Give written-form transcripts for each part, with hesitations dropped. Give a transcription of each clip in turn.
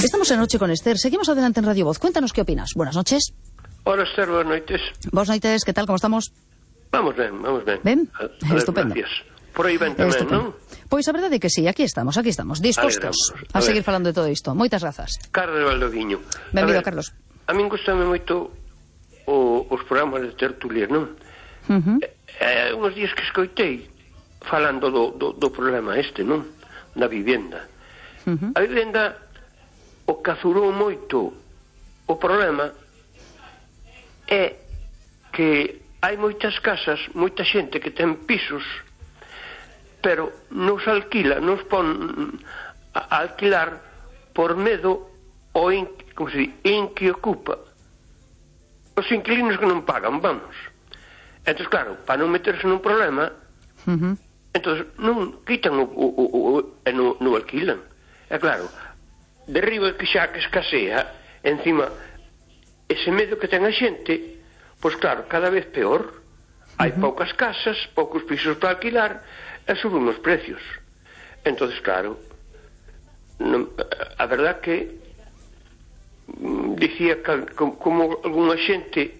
Estamos en Noche con Esther. Seguimos adelante en Radio Voz. Cuéntanos qué opinas. Buenas noches. Hola, Esther, buenas noites. Buenas noites, ¿qué tal? ¿Cómo estamos? Vamos ben, vamos ben. Ben? Estupendo. Gracias. Por aí ben tamén, non? Pois a verdade é que sí, aquí estamos, dispostos a seguir falando de todo isto. Moitas grazas. Carlos Valdoviño. Benvido, Carlos. A min gustame moito os programas de tertulias, non? Uns días que escoitei falando do problema este, non? Da vivenda. A vivenda, o que azurou moito o problema é que hai moitas casas, moita xente que ten pisos, pero nos alquila, nos pon a alquilar por medo ou en que ocupa os inquilinos que non pagan, vamos. Entón, claro, para non meterse nun problema, entón non quitan e non alquilan. É claro, derriba que xa que escasea, encima ese medo que ten a xente, pois claro, cada vez peor. Hai poucas casas, poucos pisos para alquilar e suben os precios. Entonces, claro, a verdad que dicía que como algunha xente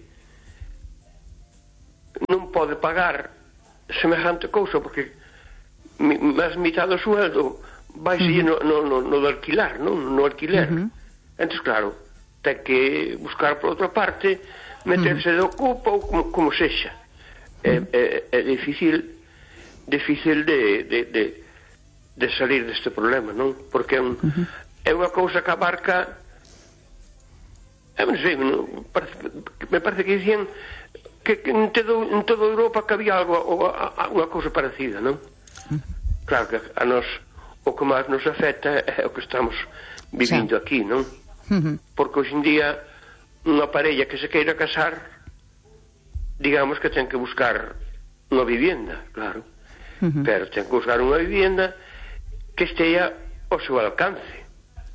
non pode pagar semejante cousa porque máis mitad do sueldo vai seguir no de alquilar, non? No alquiler. Entonces, claro, ten que buscar por outra parte, meterse de ocupa ou como sexa. É difícil de salir deste problema, non? Porque é unha cousa que abarca, non sei, me parece que dicían que en toda Europa que había algo, unha cousa parecida, non? Claro que a nós o que máis nos afecta é o que estamos vivindo aquí, non? Porque hoxe en día unha parella que se queira casar, digamos que ten que buscar unha vivienda, claro, pero ten que buscar unha vivienda que estea ao seu alcance,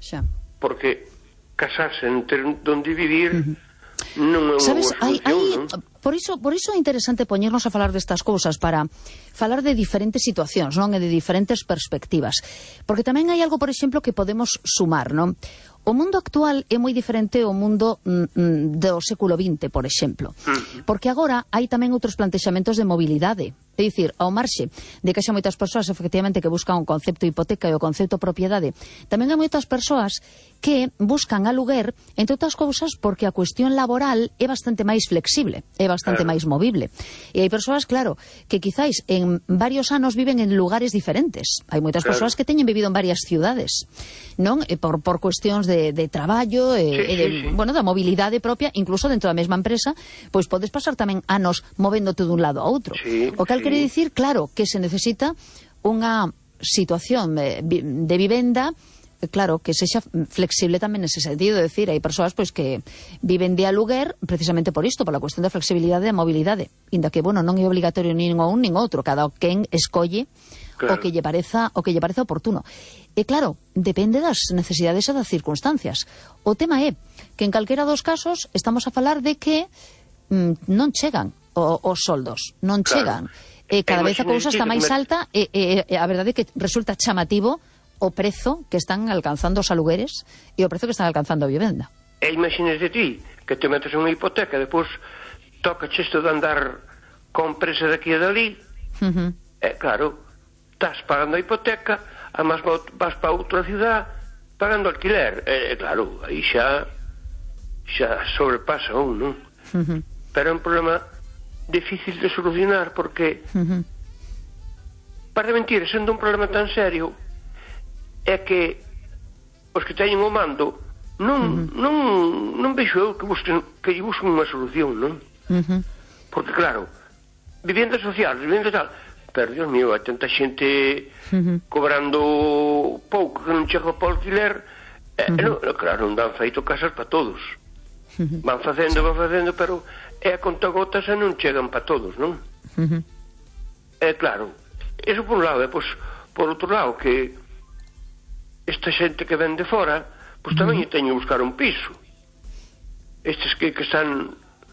porque casarse en ter onde vivir non é unha boa solución, non? Por iso é interesante poñernos a falar destas cousas, para falar de diferentes situacións, non? E de diferentes perspectivas, porque tamén hai algo, por exemplo, que podemos sumar, non? O mundo actual é moi diferente ao mundo do século XX, por exemplo. Porque agora hai tamén outros plantexamentos de mobilidade. É dicir, ao marxe de que xa moitas persoas efectivamente que buscan o concepto hipoteca e o concepto propiedade, tamén hai moitas persoas que buscan aluguer, entre outras cousas, porque a cuestión laboral é bastante máis flexible, é bastante máis movible. E hai persoas, claro, que quizáis en varios anos viven en lugares diferentes. Hai moitas persoas que teñen vivido en varias ciudades, non? Por cuestións de traballo, da mobilidade propia, incluso dentro da mesma empresa, pois podes pasar tamén anos movéndote dun lado a outro. O cal quere dicir, claro, que se necesita unha situación de vivenda, claro, que sexa flexible tamén nese sentido. De decir, hai persoas pois que viven de aluguer precisamente por isto, pola cuestión da flexibilidade e da mobilidade, inda que, bueno, non é obligatorio nin un nin outro, cada quen escolle o que lle pareza oportuno. E claro, depende das necesidades e das circunstancias. O tema é que en calquera dos casos estamos a falar de que non chegan os soldos, non chegan. Cada vez a cousa está máis alta e a verdade é que resulta chamativo o prezo que están alcanzando os alugueres e o prezo que están alcanzando a vivenda. E imagínese ti que te metes unha hipoteca, depois toca isto de andar con presa daqui e dali, claro, estás pagando a hipoteca, además vas para outra ciudad pagando alquiler, claro, aí xa sobrepasa non? Pero é un problema difícil de solucionar, porque para de mentir, sendo un problema tan serio, é que os que teñen o mando non vexo eu que lle busquen unha solución, non? Porque claro, vivienda social, vivienda tal, pero, Dios mío, hai tanta xente cobrando pouco que non chega para o alquiler, claro, non dan feito casas para todos. Van facendo, pero é a contagotas e non chegan para todos, non? Claro, eso por un lado, e pois, por outro lado, que esta xente que ven de fora, pois tamén teñen que buscar un piso. Estes que están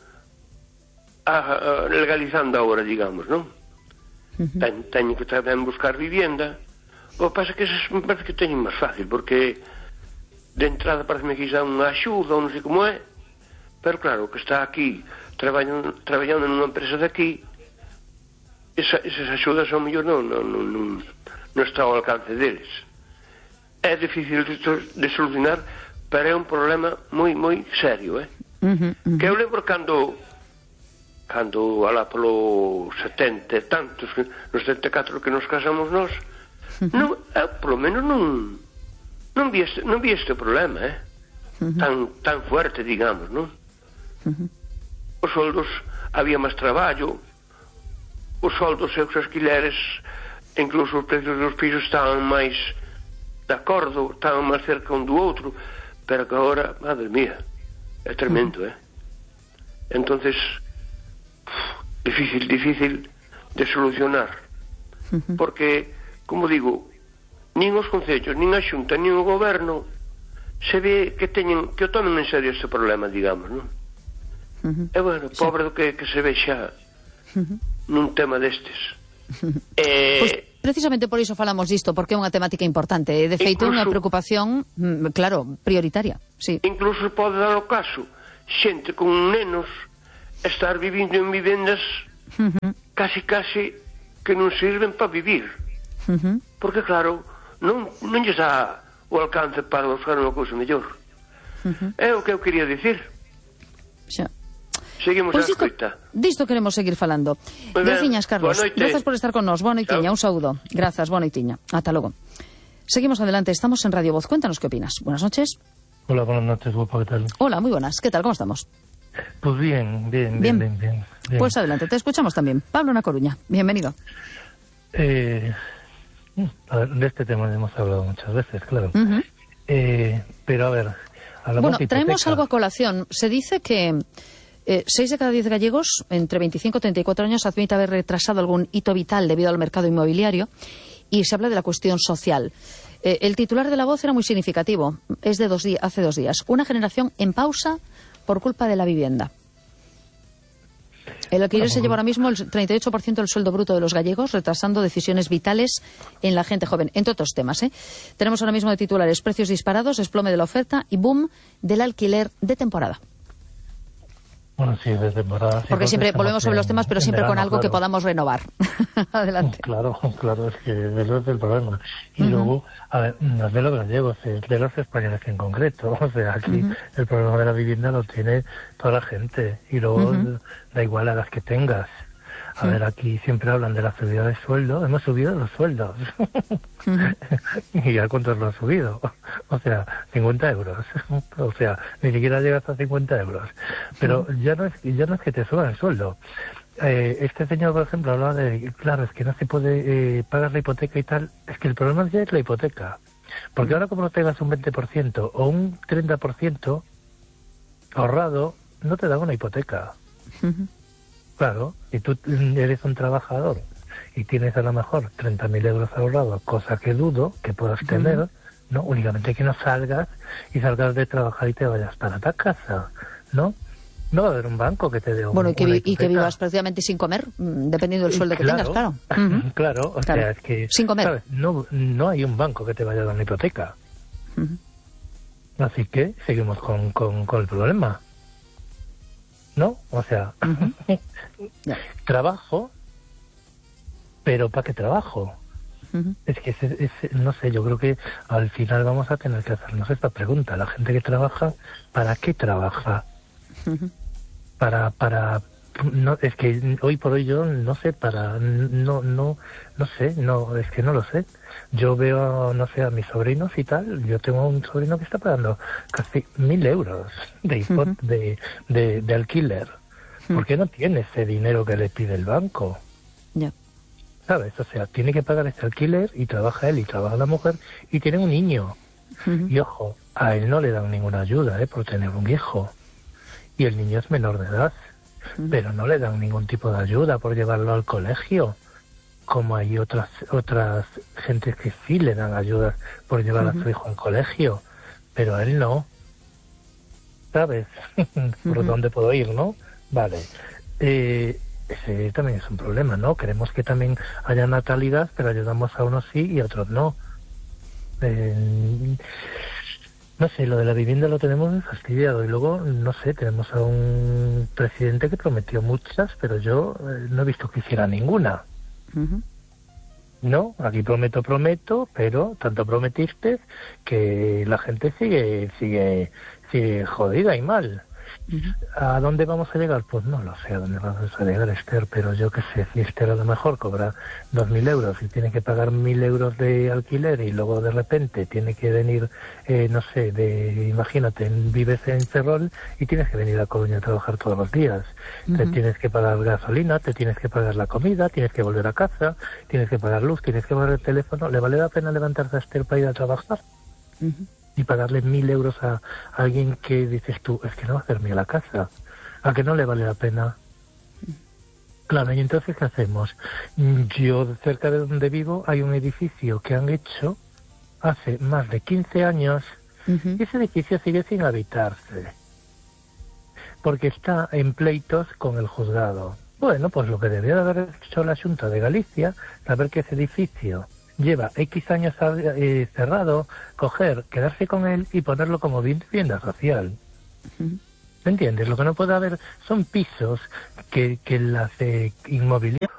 legalizando agora, digamos, non? Teñen que tamén buscar vivienda. O que pasa é que me parece que teñen máis fácil, porque de entrada parece-me que xa unha axuda ou non sei como é, pero claro, que está aquí traballando nunha empresa de aquí, esas axudas ao mellor non está ao alcance deles. É difícil de solucionar, pero é un problema moi, moi serio, que eu lembro cando alá polo 70 e tantos, no 74 que nos casamos nós, polo menos non vi este problema, tan fuerte, digamos, non? Os soldos, había máis traballo, os soldos e os alquileres, incluso os precios dos pisos estaban máis de acordo, estaban máis cerca un do outro, pero que agora, madre mía, é tremendo, entonces difícil de solucionar, porque, como digo, nin os concellos, nin a Xunta, nin o goberno se ve que o tomen en serio este problema, digamos, non? E bueno, pobre do que se vexa nun tema destes. Pois precisamente por iso falamos disto, porque é unha temática importante, de feito é unha preocupación, claro, prioritaria, sí. Incluso pode dar o caso xente con nenos estar vivindo en vivendas casi que non sirven para vivir, porque claro, non lles dá o alcance para buscar unha cousa mellor. É o que eu quería dicir. Xa. Seguimos a escoita. Disto queremos seguir falando. Graciñas, Carlos. Grazas por estar con nós. Boa noitiña, un saúdo. Grazas, boa noitiña. Ata logo. Seguimos adelante, estamos en Radio Voz. Cuéntanos qué opinas. Buenas noches. Hola, buenas noches, guapa, ¿qué tal? Hola, muy buenas. ¿Qué tal? ¿Cómo estamos? Pues bien. Pues adelante, te escuchamos también. Pablo Na Coruña, bienvenido. A ver, de este tema hemos hablado muchas veces, claro. Pero a ver, bueno, traemos algo a colación. Se dice que 6 de cada 10 gallegos entre 25 y 34 años admite haber retrasado algún hito vital debido al mercado inmobiliario, y se habla de la cuestión social. El titular de La Voz era muy significativo. Es de hace 2 días. Una generación en pausa por culpa de la vivienda. El alquiler se lleva ahora mismo el 38% del sueldo bruto de los gallegos, retrasando decisiones vitales en la gente joven, entre otros temas. Tenemos ahora mismo de titulares: precios disparados, desplome de la oferta y boom del alquiler de temporada. Bueno, sí, de temporada. Sí, porque siempre volvemos sobre los temas, pero siempre verano, con algo que podamos renovar. Adelante. Claro, es que eso es el problema. Y luego, a ver, no es de los gallegos, es de los españoles en concreto. O sea, aquí el problema de la vivienda lo tiene toda la gente. Y luego da igual a las que tengas. A ver, aquí siempre hablan de la subida de sueldo. Hemos subido los sueldos. ¿Y a cuántos lo han subido? O sea, 50 euros. O sea, ni siquiera llegas a 50 euros. Pero ya no es que te suban el sueldo. Este señor, por ejemplo, hablaba de, claro, es que no se puede pagar la hipoteca y tal. Es que el problema ya es la hipoteca. Porque ahora, como no tengas un 20% o un 30% ahorrado, no te dan una hipoteca. Claro, si tú eres un trabajador y tienes a lo mejor 30.000 euros ahorrados, cosa que dudo que puedas tener, ¿no? Únicamente que no salgas de trabajar y te vayas para tu casa, ¿no? No va a haber un banco que te dé una hipoteca. Y que vivas prácticamente sin comer, dependiendo del sueldo que tengas, claro. Claro, o sea, es que... Sin comer. ¿sabes? No hay un banco que te vaya a dar una hipoteca. Así que seguimos con el problema. ¿No? O sea, trabajo, pero ¿para qué trabajo? Es que no sé, yo creo que al final vamos a tener que hacernos esta pregunta. La gente que trabaja, ¿para qué trabaja? No, es que hoy por hoy yo no sé, no sé, es que no lo sé. Yo veo, no sé, a mis sobrinos y tal. Yo tengo un sobrino que está pagando casi 1.000 euros de alquiler. ¿Por qué no tiene ese dinero que le pide el banco? ¿Sabes? O sea, tiene que pagar ese alquiler y trabaja él y trabaja la mujer y tiene un niño. Y ojo, a él no le dan ninguna ayuda por tener un hijo. Y el niño es menor de edad. Pero no le dan ningún tipo de ayuda por llevarlo al colegio, como hay otras gentes que sí le dan ayudas por llevar a su hijo al colegio, pero a él no. ¿Sabes? ¿Por dónde puedo ir, no? Vale. Ese también es un problema, ¿no? Queremos que también haya natalidad, pero ayudamos a unos sí y a otros no. No sé, lo de la vivienda lo tenemos muy fastidiado y luego, no sé, tenemos a un presidente que prometió muchas, pero yo no he visto que hiciera ninguna. Uh-huh. No, aquí prometo, pero tanto prometiste que la gente sigue jodida y mal. ¿A dónde vamos a llegar? Pues no lo sé a dónde vamos a llegar, Esther, pero yo qué sé, si Esther a lo mejor cobra 2.000 euros y tiene que pagar 1.000 euros de alquiler y luego de repente tiene que venir, no sé, imagínate, vives en Ferrol y tienes que venir a Coruña a trabajar todos los días. Te tienes que pagar gasolina, te tienes que pagar la comida, tienes que volver a casa, tienes que pagar luz, tienes que pagar el teléfono. ¿Le vale la pena levantarse a Esther para ir a trabajar? Y pagarle 1.000 euros a alguien que dices tú, es que no va a hacerme a la casa, a que no le vale la pena. Claro, y entonces ¿qué hacemos? Yo, cerca de donde vivo, hay un edificio que han hecho hace más de 15 años y ese edificio sigue sin habitarse, porque está en pleitos con el juzgado. Bueno, pues lo que debería de haber hecho la Xunta de Galicia, saber que ese edificio lleva X años cerrado, quedarse con él y ponerlo como vivienda social. ¿Me entiendes? Lo que no puede haber son pisos que las inmobiliarias